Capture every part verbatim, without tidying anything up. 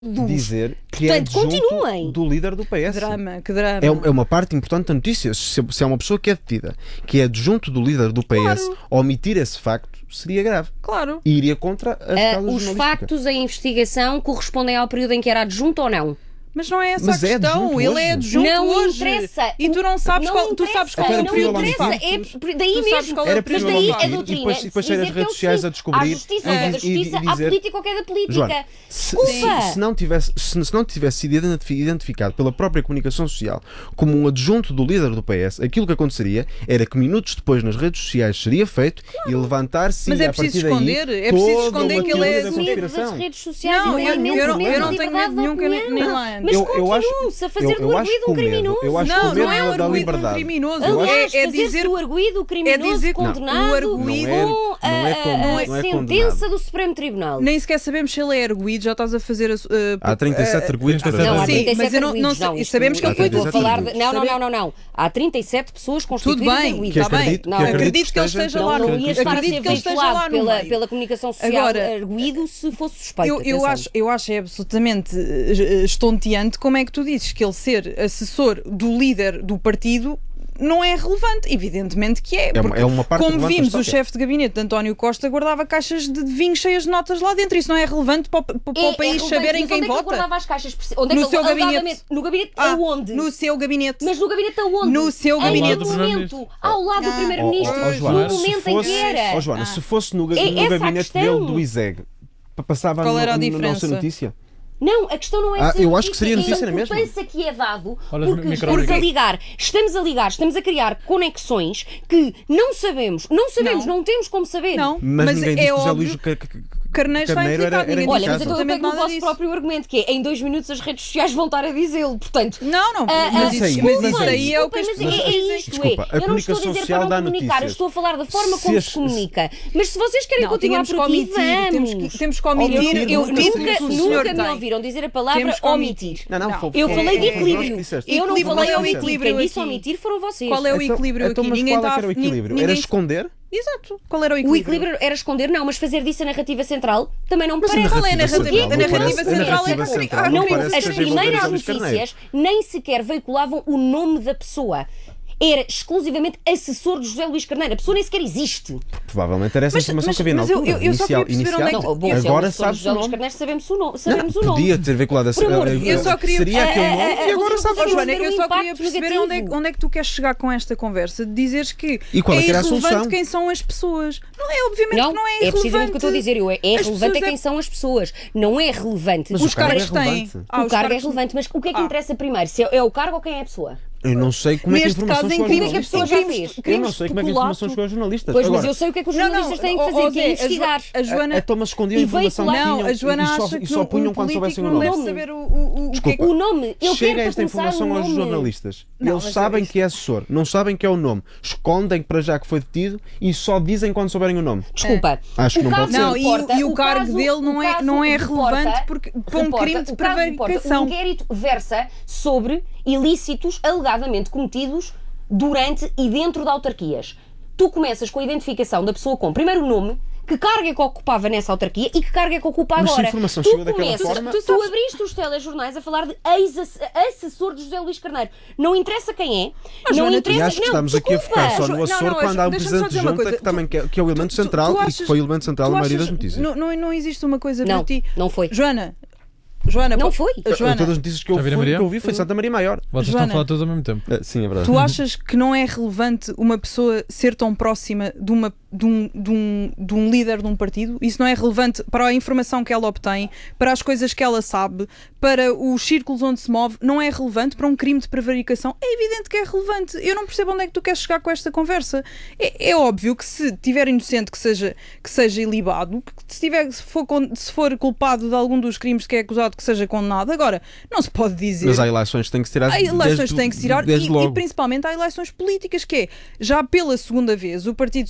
dizer que Portanto, é adjunto continuem. do líder do P S. Que drama, que drama. É, é uma parte importante da notícia. Se, se é uma pessoa que é detida, que é adjunto do líder do P S, Claro. omitir esse facto seria grave. Claro. E iria contra as Ah, causas os jornalísticas. factos em investigação correspondem ao período em que era adjunto ou não? Mas não é essa Mas a é questão. adjunto Ele hoje. é adjunto Não hoje. interessa. E tu não sabes Não qual, tu interessa, sabes qual é o Então, período não dos interessa. factos. É, daí Tu sabes mesmo. qual é Era o período Mas possível daí dos a omitir factos. e doutrina depois, depois sair dizer as que é o redes sociais seguinte, a descobrir há justiça e- que é da e- e justiça, há dizer- política que é da política. Joana, se, Desculpa. se, se não tivesse, se, se não tivesse sido identifi- identificado pela própria comunicação social como um adjunto do líder do P S, aquilo que aconteceria era que minutos depois nas redes sociais seria feito e levantar-se Mas e é a preciso partir daí esconder, é preciso toda esconder uma que ele é teoria da Medo das conspiração. redes sociais Não, e eu- do eu imenso não- eu medo não da tenho liberdade medo nenhum de que nem- opinião. nem lá ande. Mas Eu- eu acho- continua-se a fazer eu- do eu acho arguído que um o medo- criminoso. eu acho que Não, o não medo é da o arguído de um liberdade. criminoso. Eu acho- É, Aliás, é fazer-se dizer do arguído criminoso dizer que- condenado o arguído- Não é- com a, não é con- a- a não é sentença condenado. do Supremo Tribunal. nem sequer sabemos se ele é arguído, já estás a fazer a. Uh, Há trinta e sete uh, arguídos para Não, há Sim, trinta e sete mas eu não- não arguídos, sei- não, e isto- sabemos que ele foi estou a deposto. falar de- Não, não, Sabe- não, não, não. Há trinta e sete pessoas Tudo constituídas bem, arguídos. Que está bem. acredito- Não, que não, acredito que ele esteja- esteja Não, lá não no ia estar a acredito ser que ele esteja veiculado lá no pela, meio. pela comunicação social Agora, arguído se fosse suspeito. Eu, eu, atenção. acho, eu acho é absolutamente eh, estonteante como é que tu dizes que ele ser assessor do líder do partido não é relevante. Evidentemente que é. É uma- porque, é uma parte como relevante da vimos, o história. chefe de gabinete de António Costa guardava caixas de vinho cheias de notas lá dentro. Isso não é relevante para, o- para, para É- o país é saberem relevante. Mas quem onde é que ele vota. guardava as caixas? Onde é No que ele- seu gabinete. alegadamente- No gabinete Ah, aonde? no seu gabinete. Mas no gabinete aonde? No seu Em gabinete. que Ao lado do momento? Primeiro-Ministro. Ao lado do Ah. Primeiro-Ministro. Oh, oh, oh, Joana, no se momento em que fosse- era. Oh, Joana, Ah. se fosse no, ga- É no essa a gabinete questão. dele do I S E G, pa- passava Qual no, era a no- na diferença? nossa notícia? Não, a questão não é Ah, ser eu acho que seria notícia é a na mesma. importância que é dado Olha os porque micrófonos. estamos a ligar, estamos a ligar, estamos a criar conexões que não sabemos, não sabemos, não, Não. temos como saber. Não, Mas, mas ninguém é diz que o José óbvio. Luís Ca- Ca- Carneiro está Carneiro era, implicado, era ninguém Olha, diz mas então eu absolutamente pego no nada vosso disso. próprio argumento, que é em dois minutos as redes sociais vão estar a dizê-lo, portanto... Não, não, Ah, mas, ah, isso, aí, mas mas isso aí- aí é o que as Desculpa, mas pessoas é, é dizem. isto, Desculpa, é. a Eu não estou a comunicação dizer social para dá não comunicar, notícias. eu estou a falar da forma Se como as- se comunica. Mas se vocês querem Não, continuar tínhamos por que aqui, omitir, temos vamos. que, temos que Eu, omitir. Omitir, eu nunca nunca, disse que o nunca senhor me tem. ouviram dizer a palavra Temos que omitir. omitir. Não, não, Não. foi- Eu foi- falei de foi nós que equilíbrio. disseste. Eu não Equilíbrio, falei de qual é o omitir. equilíbrio Quem disse aqui? omitir foram vocês. Qual é o Então- equilíbrio então, aqui? mas Ninguém qual é que está era o ni- equilíbrio? ninguém- Era esconder? Exato. Qual era o O equilíbrio? equilíbrio era esconder, não, mas fazer disso a narrativa central também não me Mas a parece. Qual é a narrativa? central A não narrativa parece- central a é narrativa complicada. central Não, não parece as que seja primeiras envolver Luís Carneiro. notícias nem sequer veiculavam o nome da pessoa. Era exclusivamente assessor de José Luís Carneiro. A pessoa nem sequer existe. Provavelmente era essa Mas- informação mas- que havia na mas eu- altura. eu- eu só inicial, queria perceber onde é que- inicial. Não, bom, se é o Agora assessor de sabes José o Luís nome. Carneiro, sabemos o nome. Sabemos o nome. Podia ter veiculado essa. Por amor de Deus. Eu só queria- Seria aquele Ah, nome ah, e ah, agora vocês sabes. Oh, Joana, ver o eu só queria impacto perceber negativo. onde é, que- onde é que tu queres chegar com esta conversa, de dizeres que E qual é é que era a irrelevante solução? quem são as pessoas. Não é, obviamente Não, que não é é irrelevante. precisamente o que eu estou a dizer. Eu, é é As relevante pessoas é quem é- são as pessoas. Não é relevante. Mas Os o cargo é cargos têm. relevante. Ah, o os cargo é cargos- relevante, mas o que é que Ah. interessa primeiro? Se é, é o cargo ou quem é a pessoa? Eu não sei como é que a Neste informação caso, em chegou aos crimes, Como é que a pessoa jornalistas. já crimes, fez? Eu não sei como é que a informação chegou aos jornalistas. Pois, mas Agora, eu sei o que é que os Não, jornalistas não, têm que ó, fazer, ó, que é Zé, a investigar. Jo- a Joana- então, mas escondiam a E informação que veicular- Não, tinham a Joana e só, acha e que só um punham quando político soubessem o não nome. deve nome. saber o, o, o que é que... O nome, eu Chega quero esta para começar informação o aos nome. jornalistas. Não, Eles mas sabem isto- que é assessor, não sabem que é o nome. Escondem para já que foi detido e só dizem quando souberem o nome. Desculpa. Acho que O não caso pode Não, ser. e, o- reporta- e o, cargo caso- dele não o é, caso não é reporta- relevante porque, para um reporta- crime de o caso reporta, prevaricação. O inquérito versa sobre ilícitos alegadamente cometidos durante e dentro de autarquias. Tu começas com a identificação da pessoa com primeiro o nome, que cargo é que ocupava nessa autarquia e que cargo é que ocupa Mas se a agora. informação tu chegou daquela começas, forma- Tu, tu abriste os telejornais a falar de ex-assessor de José Luís Carneiro. Não interessa quem é. não Joana, tu- interessa. E acho que não, estamos aqui a desculpa. focar só Jo- no não, assessor não, quando há um deixa-me só presidente de dizer uma junta coisa. que, também, que, é, que é o elemento Tu- tu- central tu e achas- que foi o elemento central tu da maioria das achas- notícias. Não, não, não existe uma coisa Não, para ti. não foi. Joana, Joana, Não po- foi. Joana, Todas as notícias que eu, Já viram, fui, Maria? que eu vi foi Santa Maria Maior. Vocês Joana. estão a falar todos ao mesmo tempo. Ah, sim, é verdade. tu achas que não é relevante uma pessoa ser tão próxima de, uma, de, um, de, um, de um líder de um partido? Isso não é relevante para a informação que ela obtém, para as coisas que ela sabe, para os círculos onde se move? Não é relevante para um crime de prevaricação? É evidente que é relevante. Eu não percebo onde é que tu queres chegar com esta conversa. É, é óbvio que se tiver inocente que seja, que seja ilibado, que se, tiver, se, for, con- se for culpado de algum dos crimes de que é acusado que seja condenado. Agora, não se pode dizer... Mas há eleições que têm que se tirar Há eleições desde, que têm que se tirar desde e, logo. e principalmente há eleições políticas, que é, já pela segunda vez, o Partido Socialista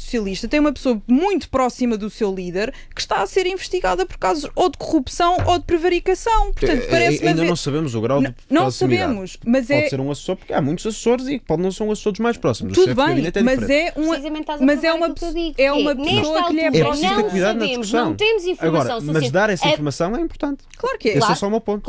tem uma pessoa muito próxima do seu líder que está a ser investigada por casos ou de corrupção ou de prevaricação. Portanto, parece-me Ainda haver- não sabemos o grau de N- não proximidade. sabemos, mas Pode é- ser um assessor, porque há muitos assessores e pode não ser um assessor dos mais próximos. O Tudo chefe de bem, gabinete é mas diferente. é uma, Precisamente estás a mas é provar uma, aquilo que eu digo. é uma Nesta pessoa que lhe é altura, É preciso ter não cuidado na sabemos, discussão. não temos informação Agora, mas suficiente. dar essa É- informação é importante. Claro que é. Esse é Claro. só o meu ponto.